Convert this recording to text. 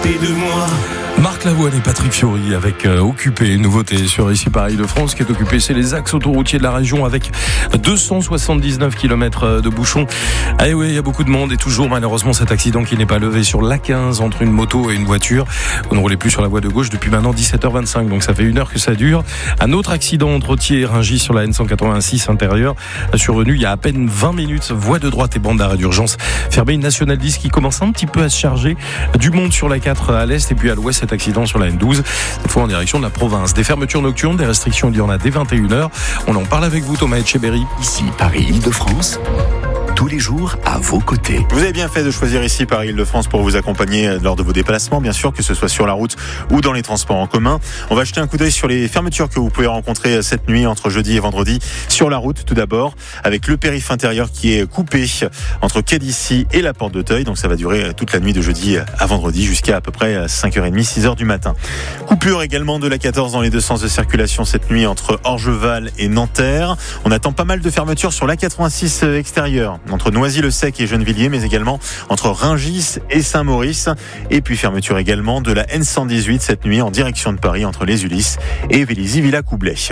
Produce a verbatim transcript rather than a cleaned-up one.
côté de moi. Marc Lavoine et Patrick Fiori avec euh, Occupé, nouveauté sur Ici Paris de France. Ce qui est occupé, c'est les axes autoroutiers de la région avec deux cent soixante-dix-neuf kilomètres de bouchons. Ah oui, il y a beaucoup de monde et toujours malheureusement cet accident qui n'est pas levé sur l'A quinze entre une moto et une voiture. Vous ne roulez plus sur la voie de gauche depuis maintenant dix-sept heures vingt-cinq, donc ça fait une heure que ça dure. Un autre accident entre Thiers et Rungis sur la N cent quatre-vingt-six intérieure, survenu il y a à peine vingt minutes. Voie de droite et bande d'arrêt d'urgence fermée. Une nationale dix qui commence un petit peu à se charger. Du monde sur la quatre à l'est et puis à l'ouest, cet accident sur la N douze, cette fois en direction de la province. Des fermetures nocturnes, des restrictions, il y en a dès vingt et une heures. On en parle avec vous, Thomas Etcheberry. Ici Paris-Île-de-France, tous les jours à vos côtés. Vous avez bien fait de choisir Ici Paris-Île-de-France pour vous accompagner lors de vos déplacements, bien sûr, que ce soit sur la route ou dans les transports en commun. On va jeter un coup d'œil sur les fermetures que vous pouvez rencontrer cette nuit entre jeudi et vendredi sur la route. Tout d'abord, avec le périph' intérieur qui est coupé entre quai d'Issy et la porte d'Auteuil. Donc ça va durer toute la nuit de jeudi à vendredi jusqu'à à peu près cinq heures trente, six heures du matin. Coupure également de la quatorze dans les deux sens de circulation cette nuit entre Orgeval et Nanterre. On attend pas mal de fermetures sur l'A quatre-vingt-six extérieur, entre Noisy-le-Sec et Gennevilliers, mais également entre Rungis et Saint-Maurice. Et puis fermeture également de la N cent dix-huit cette nuit en direction de Paris entre les Ulysses et Vélizy-Villacoublay.